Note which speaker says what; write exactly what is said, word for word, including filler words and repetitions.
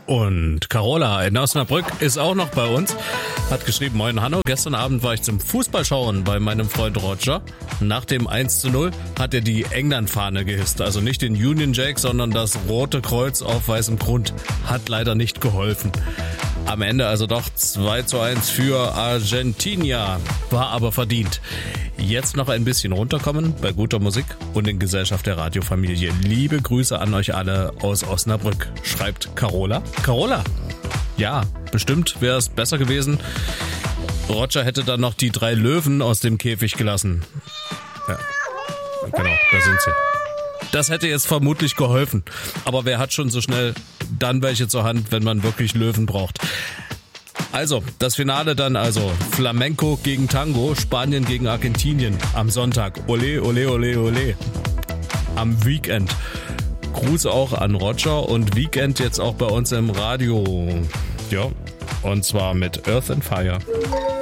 Speaker 1: Und Carola in Osnabrück ist auch noch bei uns. Hat geschrieben, moin Hanno, gestern Abend war ich zum Fußballschauen bei meinem Freund Roger. Nach dem eins zu null hat er die England-Fahne gehisst. Also nicht den Union Jack, sondern das rote Kreuz auf weißem Grund. Hat leider nicht geholfen. Am Ende also doch zwei zu eins für Argentina. War aber verdient. Jetzt noch ein bisschen runterkommen bei guter Musik und in Gesellschaft der Radiofamilie. Liebe Grüße an euch alle aus Osnabrück, schreibt Carola. Carola, ja, bestimmt wäre es besser gewesen. Roger hätte dann noch die drei Löwen aus dem Käfig gelassen. Ja, genau, da sind sie. Das hätte jetzt vermutlich geholfen. Aber wer hat schon so schnell dann welche zur Hand, wenn man wirklich Löwen braucht? Also, das Finale dann also Flamenco gegen Tango, Spanien gegen Argentinien am Sonntag. Ole, ole, ole, ole. Am Weekend. Gruß auch an Roger und Weekend jetzt auch bei uns im Radio. Ja, und zwar mit Earth and Fire.